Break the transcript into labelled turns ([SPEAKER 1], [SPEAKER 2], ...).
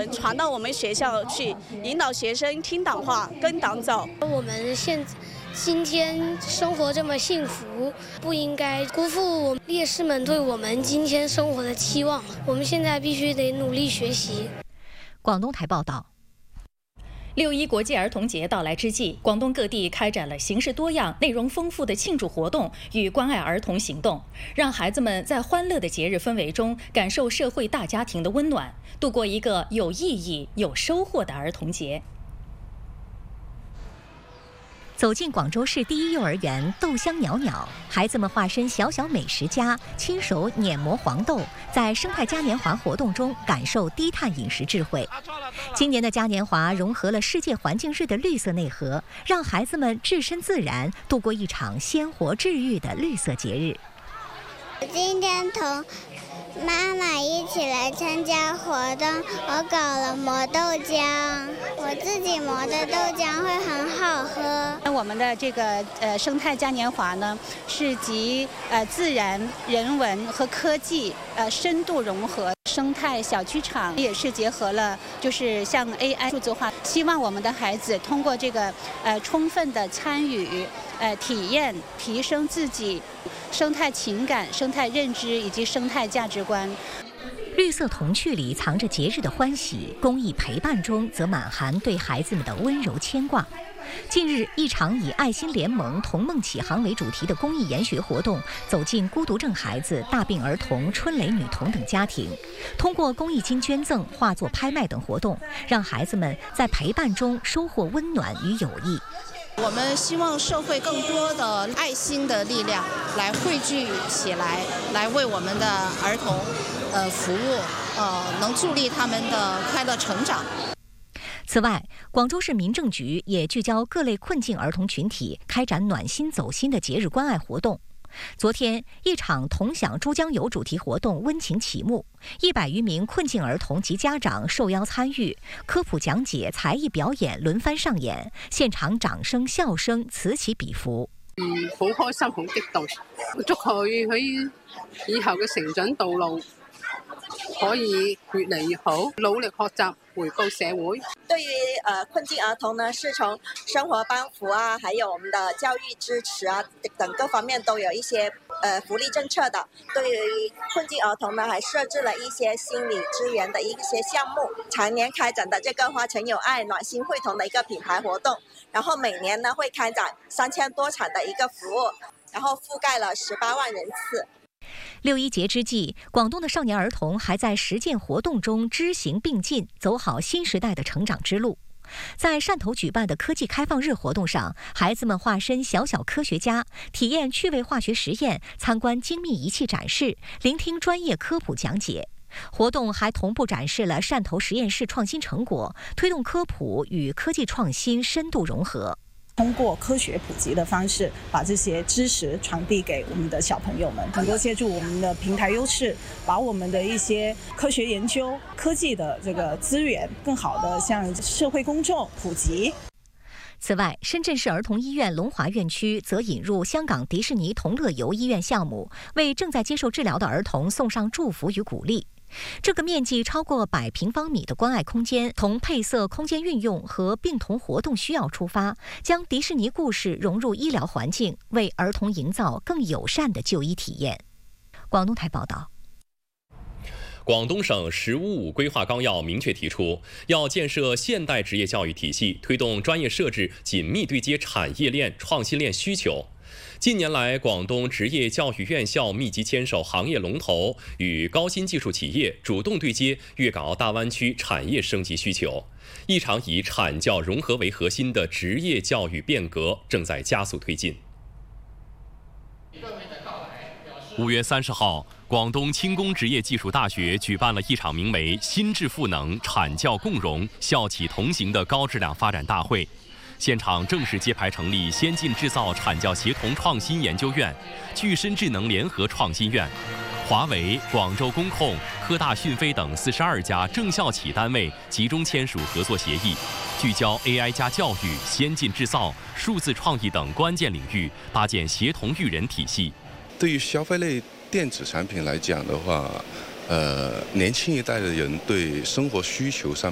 [SPEAKER 1] 程传到我们学校去，引导学生听党话，跟党走。
[SPEAKER 2] 我们今天生活这么幸福，不应该辜负我们烈士们对我们今天生活的期望。我们现在必须得努力学习。
[SPEAKER 3] 广东台报道。
[SPEAKER 4] 6·1国际儿童节到来之际，广东各地开展了形式多样、内容丰富的庆祝活动与关爱儿童行动，让孩子们在欢乐的节日氛围中感受社会大家庭的温暖，度过一个有意义、有收获的儿童节。
[SPEAKER 3] 走进广州市第一幼儿园豆香袅袅，孩子们化身小小美食家，亲手碾磨黄豆，在生态嘉年华活动中感受低碳饮食智慧。今年的嘉年华融合了世界环境日的绿色内核，让孩子们置身自然，度过一场鲜活治愈的绿色节日。
[SPEAKER 5] 我今天同妈妈一起来参加活动，我搞了磨豆浆，我自己磨的豆浆会很好喝。
[SPEAKER 6] 我们的这个生态嘉年华呢，是集自然、人文和科技深度融合。生态小剧场也是结合了，就是像 AI 数字化，希望我们的孩子通过这个充分的参与、体验，提升自己生态情感、生态认知以及生态价值观。
[SPEAKER 3] 绿色童趣里藏着节日的欢喜，公益陪伴中则满含对孩子们的温柔牵挂。近日，一场以爱心联盟童梦启航为主题的公益研学活动走进孤独症孩子、大病儿童、春蕾女童等家庭，通过公益金捐赠、画作拍卖等活动，让孩子们在陪伴中收获温暖与友谊。
[SPEAKER 7] 我们希望社会更多的爱心的力量来汇聚起来，来为我们的儿童服务，能助力他们的快乐成长。
[SPEAKER 3] 此外，广州市民政局也聚焦各类困境儿童群体，开展暖心走心的节日关爱活动。昨天，一场同享珠江游主题活动温情启幕，100余名困境儿童及家長受邀参與，科普講解、才藝表演輪番上演，現場掌聲、笑聲此起彼伏。
[SPEAKER 8] 好開心，好激動，祝佢喺以後嘅成長道路可以越嚟越好，努力學習，回報社會。
[SPEAKER 9] 對於困境兒童呢，是從生活幫扶啊，還有我們的教育支持啊等各方面都有一些福利政策的。對於困境兒童呢，還設置了一些心理支援的一些項目。常年開展的這個花城有愛暖心會童的一個品牌活動，然後每年呢會開展3000多場的一個服務，然後覆蓋了18萬人次。
[SPEAKER 3] 6·1節之際，廣東的少年兒童還在實踐活動中知行並進，走好新時代的成長之路。在汕頭舉辦的科技開放日活動上，孩子們化身小小科學家，體驗趣味化學實驗，參觀精密儀器展示，聆聽專業科普講解。活動還同步展示了汕頭實驗室創新成果，推動科普與科技創新深度融合。
[SPEAKER 10] 通過科學普及的方式，把這些知識傳遞給我們的小朋友們，能夠借助我們的平台優勢，把我們的一些科學研究、科技的這個資源，更好的向社會公眾普及。
[SPEAKER 3] 此外，深圳市兒童醫院龍華院區則引入香港迪士尼同樂遊醫院項目，為正在接受治療的兒童送上祝福與鼓勵。這個面積超過100平方米的關愛空間，從配色、空間運用和病童活動需要出發，將迪士尼故事融入醫療環境，為兒童營造更友善的就醫體驗。廣東台報道。
[SPEAKER 11] 廣東省“十五五”規劃綱要明確提出，要建設現代職業教育體系，推動專業設置緊密對接產業鏈、創新鏈需求。近年來，廣東職業教育院校密集牽手行業龍頭與高新技術企業，主動對接粵港澳大灣區產業升級需求。一場以產教融合為核心的職業教育變革正在加速推進。5月30號，廣東輕工職業技術大學舉辦了一場名為“心智賦能，產教共融，校企同行”的高質量發展大會。現場正式揭牌成立先進製造產教協同創新研究院、具身智能聯合創新院、華為、廣州工控、科大訊飛等42家正校企單位集中簽署合作協議，聚焦 AI 加教育、先進製造、數字創意等關鍵領域，搭建協同育人體系。
[SPEAKER 12] 對於消費類電子產品來講的話，年輕一代的人對生活需求上